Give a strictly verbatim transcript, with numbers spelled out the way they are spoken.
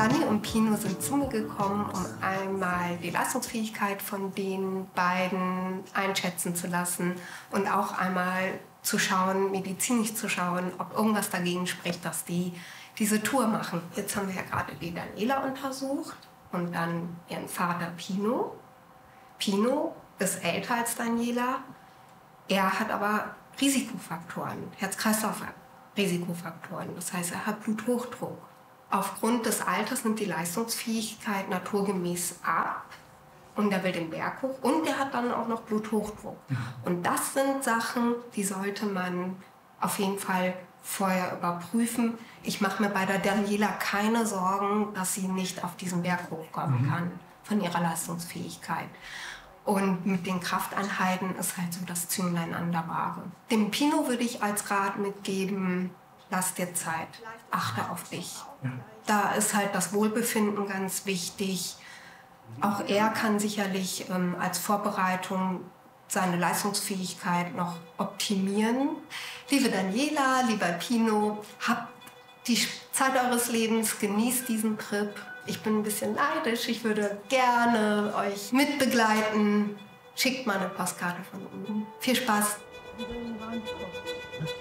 Bunny und Pino sind zu mir gekommen, um einmal die Leistungsfähigkeit von den beiden einschätzen zu lassen und auch einmal zu schauen, medizinisch zu schauen, ob irgendwas dagegen spricht, dass die diese Tour machen. Jetzt haben wir ja gerade die Daniela untersucht und dann ihren Vater Pino. Pino ist älter als Daniela. Er hat aber Risikofaktoren, Herz-Kreislauf-Risikofaktoren. Das heißt, er hat Bluthochdruck. Aufgrund des Alters nimmt die Leistungsfähigkeit naturgemäß ab und er will den Berg hoch und er hat dann auch noch Bluthochdruck. Und das sind Sachen, die sollte man auf jeden Fall vorher überprüfen. Ich mache mir bei der Daniela keine Sorgen, dass sie nicht auf diesen Berg hochkommen kann von ihrer Leistungsfähigkeit. Und mit den Krafteinheiten ist halt so das Zünglein an der Waage. Dem Pino würde ich als Rat mitgeben, lass dir Zeit, achte auf dich. Ja. Da ist halt das Wohlbefinden ganz wichtig. Auch er kann sicherlich ähm, als Vorbereitung seine Leistungsfähigkeit noch optimieren. Liebe Daniela, lieber Pino, habt die Zeit eures Lebens, genießt diesen Trip. Ich bin ein bisschen neidisch, ich würde gerne euch mitbegleiten. Schickt mal eine Postkarte von oben. Viel Spaß!